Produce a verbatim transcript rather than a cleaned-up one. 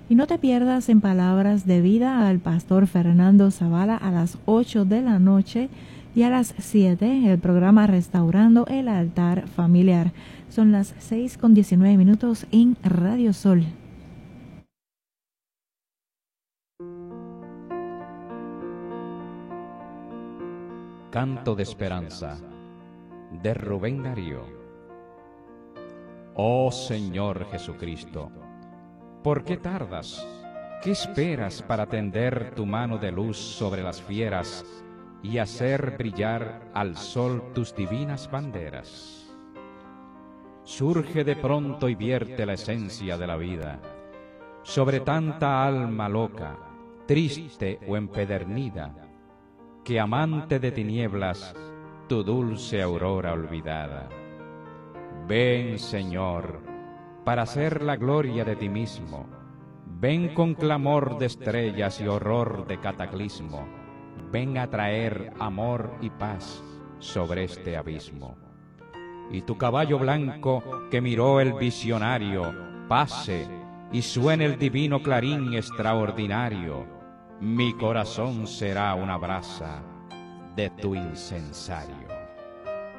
Y no te pierdas en Palabras de Vida al pastor Fernando Zavala a las ocho de la noche y a las siete el programa Restaurando el Altar Familiar. Son las seis con diecinueve minutos en Radio Sol. Canto de Esperanza, de Rubén Darío. Oh Señor Jesucristo, ¿por qué tardas? ¿Qué esperas para tender tu mano de luz sobre las fieras y hacer brillar al sol tus divinas banderas? Surge de pronto y vierte la esencia de la vida sobre tanta alma loca, triste o empedernida, que amante de tinieblas, tu dulce aurora olvidada. Ven, Señor, para hacer la gloria de ti mismo. Ven con clamor de estrellas y horror de cataclismo. Ven a traer amor y paz sobre este abismo. Y tu caballo blanco que miró el visionario, pase y suene el divino clarín extraordinario. Mi corazón será una brasa de tu incensario.